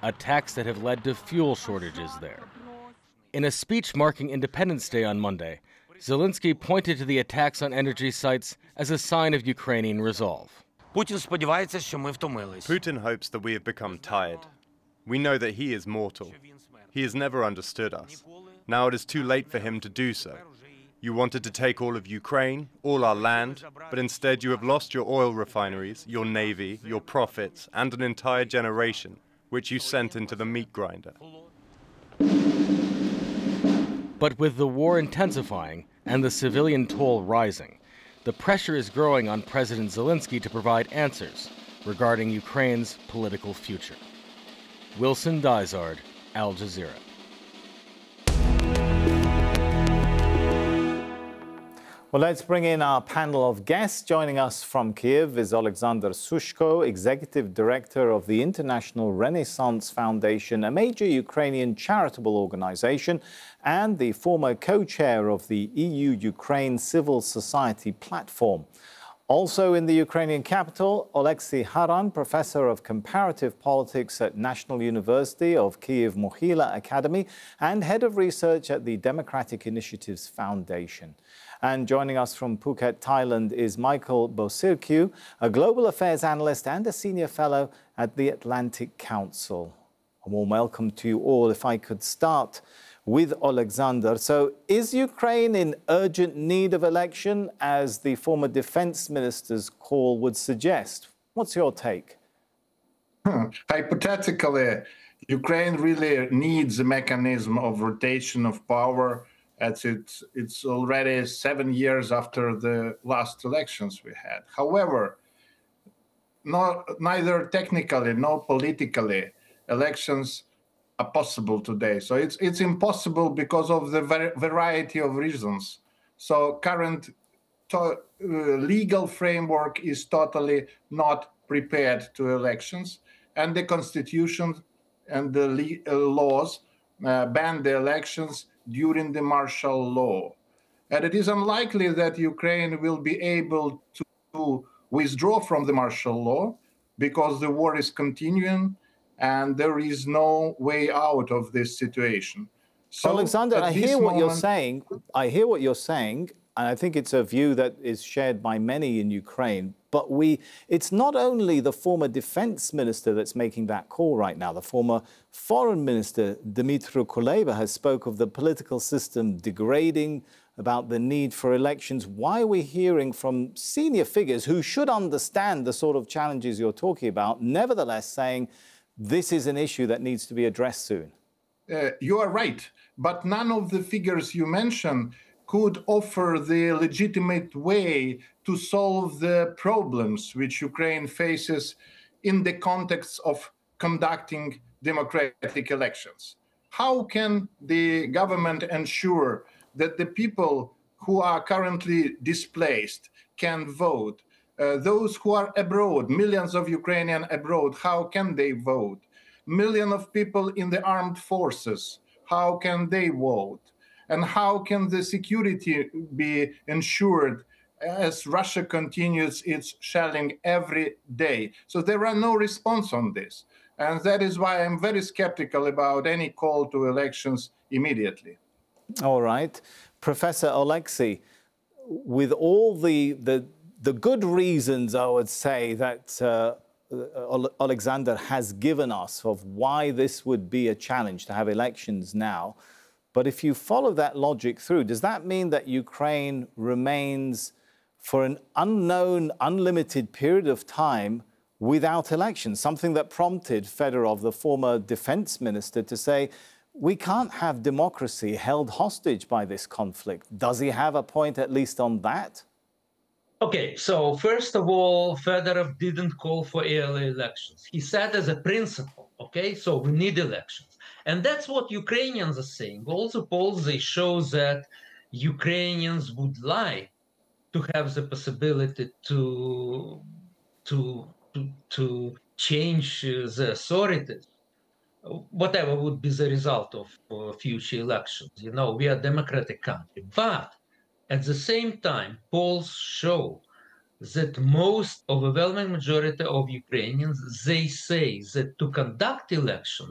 attacks that have led to fuel shortages there. In a speech marking Independence Day on Monday, Zelensky pointed to the attacks on energy sites as a sign of Ukrainian resolve. Putin hopes that we have become tired. We know that he is mortal. He has never understood us. Now it is too late for him to do so. You wanted to take all of Ukraine, all our land, but instead you have lost your oil refineries, your navy, your profits, and an entire generation, which you sent into the meat grinder. But with the war intensifying and the civilian toll rising, the pressure is growing on President Zelensky to provide answers regarding Ukraine's political future. Wilson Dysart, Al Jazeera. Well, let's bring in our panel of guests. Joining us from Kiev is Alexander Sushko, Executive Director of the International Renaissance Foundation, a major Ukrainian charitable organization, and the former co-chair of the EU-Ukraine Civil Society Platform. Also in the Ukrainian capital, Oleksiy Haran, Professor of Comparative Politics at National University of Kyiv-Mohyla Academy and Head of Research at the Democratic Initiatives Foundation. And joining us from Phuket, Thailand, is Michael Bosirkiw, a global affairs analyst and a senior fellow at the Atlantic Council. A warm welcome to you all. If I could start with Alexander. So is Ukraine in urgent need of election, as the former defense minister's call would suggest? What's your take? Hypothetically, Ukraine really needs a mechanism of rotation of power. It's already 7 years after the last elections we had. However, neither technically nor politically elections are possible today. So it's impossible because of the variety of reasons. So current legal framework is totally not prepared to elections, and the constitution and the laws ban the elections during the martial law. And it is unlikely that Ukraine will be able to withdraw from the martial law because the war is continuing and there is no way out of this situation. So, Alexander, I hear what you're saying. And I think it's a view that is shared by many in Ukraine. But it's not only the former defense minister that's making that call right now. The former foreign minister, Dmytro Kuleba, has spoke of the political system degrading, about the need for elections. Why are we hearing from senior figures who should understand the sort of challenges you're talking about, nevertheless saying this is an issue that needs to be addressed soon? You are right. But none of the figures you mentioned could offer the legitimate way to solve the problems which Ukraine faces in the context of conducting democratic elections. How can the government ensure that the people who are currently displaced can vote? Those who are abroad, millions of Ukrainians abroad, how can they vote? Millions of people in the armed forces, how can they vote? And how can the security be ensured as Russia continues its shelling every day? So there are no response on this. And that is why I'm very skeptical about any call to elections immediately. All right. Professor Oleksiy, with all the good reasons, I would say, that Alexander has given us of why this would be a challenge to have elections now, but if you follow that logic through, does that mean that Ukraine remains for an unknown, unlimited period of time without elections? Something that prompted Fedorov, the former defense minister, to say, we can't have democracy held hostage by this conflict. Does he have a point at least on that? Okay, so first of all, Fedorov didn't call for early elections. He said as a principle, okay, so we need elections. And that's what Ukrainians are saying. All the polls, they show that Ukrainians would like to have the possibility to change the authorities, whatever would be the result of future elections. You know, we are a democratic country. But at the same time, polls show that most overwhelming majority of Ukrainians, they say that to conduct elections,